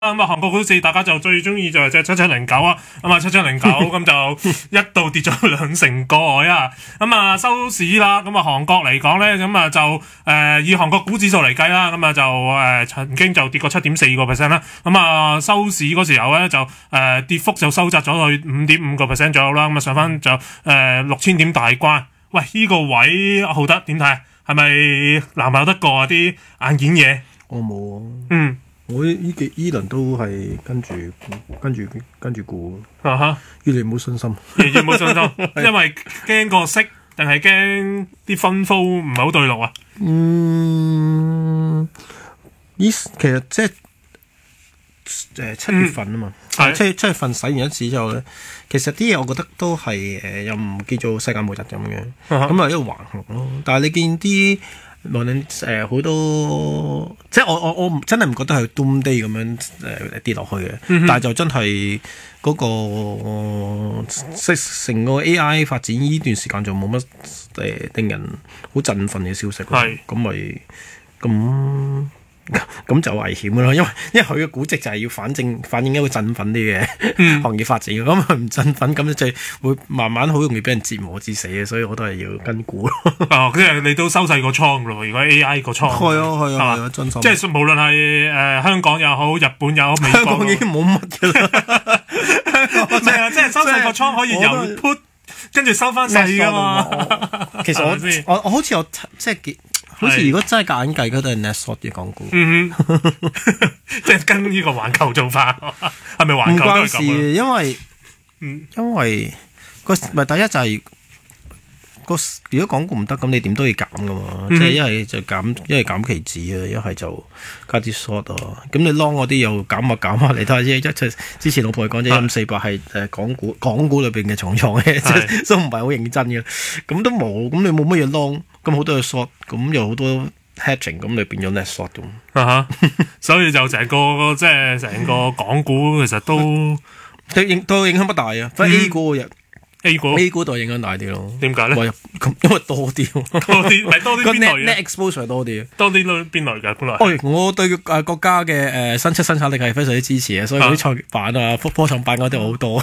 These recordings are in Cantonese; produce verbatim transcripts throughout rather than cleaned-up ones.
咁啊，韓國股市大家就最中意就係隻七七零九啊，咁啊七七零九咁就一度跌咗兩成個啊，咁啊收市啦，咁啊韓國嚟講咧，咁啊就誒、呃、以韓國股指數嚟計啦，咁啊就誒、呃、曾經就跌過七點四個 percent 啦，咁啊收市嗰時候咧就誒、呃、跌幅就收窄咗去五點五個 percent 左右啦，咁啊上翻就誒六千點大關，喂呢、這個位浩德點睇？係咪難有得過啊啲硬件嘢？ 我冇啊， 嗯。 我呢幾依輪都係跟住跟住跟住估， 啊哈， 越嚟冇信心， 越嚟冇信心，因為驚個息定係驚啲分科唔係好對路啊？ 嗯，依其實即係誒七月份啊嘛， 嗯、 七七月份洗完一次之後咧，其實啲嘢我覺得都係誒、呃、又唔叫做世界末日咁嘅，咁啊一路橫行咯。但係你見啲無論誒好多，即係我我我真係唔覺得係 doom day 咁樣誒、呃、跌落去嘅，嗯、但係就真係嗰、那個即係成個 A I 發展呢段時間就冇乜誒令人好振奮嘅消息咯，咁咪咁。咁就危險嘅咯，因為因為佢嘅估值就係要反正反映一個振奮啲嘅行業發展嘅，咁佢唔振奮，咁就會慢慢好容易俾人折磨致死嘅，所以我都係要跟估咯。 哦，即係你都收細個倉咯，如果 A I 個倉。 係啊係啊係啊，真心。 即係無論係誒香港又好，日本又好，美國。香港已經冇乜嘅啦。 唔係啊，即係收細個倉可以由 put 跟住收翻細噶嘛。 其實我我我好似我即係好似如果真係夾硬計，嗰都係 net short 嘅港股。嗯哼， 即係跟呢個環球做法，係咪環球都係咁啊？唔關事， 因為嗯，因為個咪第一就係、是、個如果港股唔得，咁你點都要減噶嘛。嗯、即係一係就減，一係減期指啊，一係就加啲 short 啊。咁你 long 嗰啲又減下減下，你睇下啫。一隻之前老婆講咗一五四八係誒港股港股裏邊嘅重創嘅，即都唔係好認真嘅。咁都冇，咁你冇乜嘢 long。咁好多嘅 short，咁有好多 hedging， 咁你變咗 net short 咁。 啊所以就成個即係成個港股其實都都影都影響不大啊。反正 A 股嘅 A 股 A 股度影響大啲咯。 點解咧？ 因為多啲，多啲咪多啲邊類嘅 net exposure 多啲， 多啲類邊類嘅本來。 哦，我對誒國家嘅誒、呃、新出生產力係非常之支持嘅，所以啲創業板啊、科科創板嗰啲好多。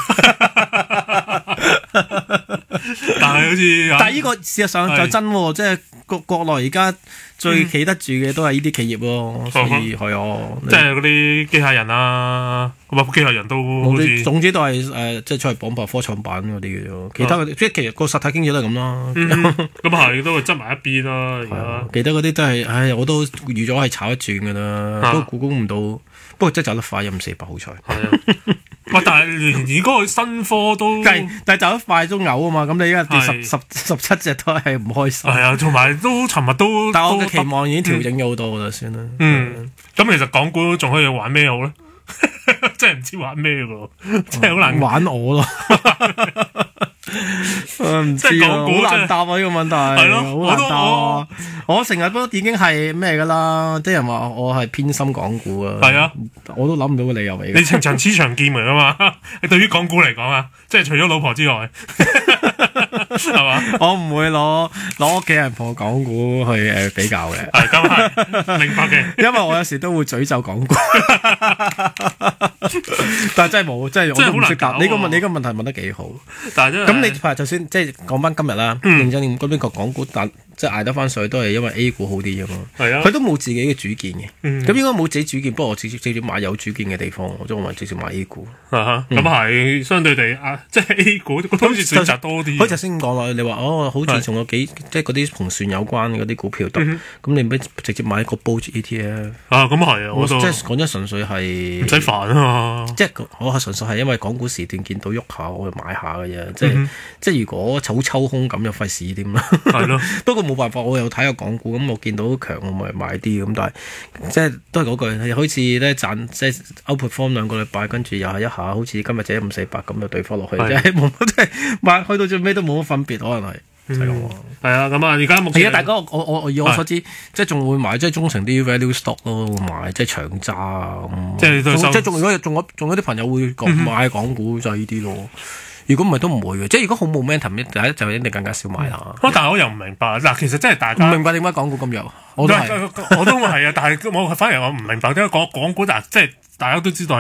但係好似， 但係呢個事實上就真喎，即係國國內而家最企得住嘅都係呢啲企業咯，嗯、所以係啊， 即係嗰啲機械人啊，咁啊機械人都好似， 總之都係誒、呃，即係出嚟綁白科創板嗰啲嘅啫，其他、啊、即係其實個實體經濟都係咁啦。 咁係都會執埋一邊啦，而家。 記得嗰啲都係，唉，我都預咗係炒一轉噶啦，啊、不過估估唔到，不過真係走得快，一五四八好彩。 喂，但係連而嗰個新科都， 但係走得快都嘔啊嘛！咁你而家跌十十十七隻都係唔開心。 係啊，同埋都尋日都， 但係我嘅期望已經調整咗好多啦，算啦。 嗯，咁其實港股仲可以玩咩好咧？真係唔知玩咩喎，真係好難玩我咯。唔知啊，好難答啊！呢個問題係咯，好難答啊！我成日都已經係咩噶啦，啲人話我係偏心港股啊。係啊，我都諗唔到個理由嚟。 你情場黐長見嚟啊嘛？你對於港股嚟講啊，即係除咗老婆之外，係嘛？ 我唔會攞攞屋企人同港股去誒比較嘅。 係咁係明白嘅， 因為我有時都會詛咒港股，但係真係冇，真係我都唔識答。你個問你個問題問得幾好， 但係真係咁你就算即係講翻今日啦，認真點嗰邊個港股但即係捱得翻水都係因為 A 股好啲啫嘛。係啊，佢都冇自己嘅主見嘅。咁應該冇自己主見，不過我直接直接買有主見嘅地方，我都話直接買 A 股。 咁係相對地啊，即係 A 股好似選擇多啲。 好似先講落，你話哦，好似同個幾即係嗰啲同船有關嗰啲股票度，咁你咪直接買一個 Bulge E T F。 啊，咁係啊，我即係講真，純粹係唔使煩啊嘛。即係我係純粹係因為港股時段見到喐下，我就買下嘅啫。即係即係如果炒抽空咁就費事啲啦。係咯，不過冇辦法，我又睇下港股，咁我見到強我咪買啲咁，但係即係都係嗰句，好似咧賺即係 outperform 兩個禮拜，跟住又係一下，好似今日就一五四八咁就對翻落去，即係冇乜，即係買去到最尾都冇乜分別，可能係就係咁喎。係啊，咁啊，而家目前而家大家我我我以我所知，即係仲會買即係中成啲 value stock 咯，會買即係長揸啊，即係即係仲如果仲有仲有啲朋友會講買港股就係呢啲咯。 如果唔係都唔會嘅，即係如果好冇 momentum，第一就一定更加少買啦。 但係我又唔明白嗱，其實真係大唔家明白點解港股咁弱，我都係。 我都係啊，但係我反而我唔明白點解港港股嗱，即係大家都知道。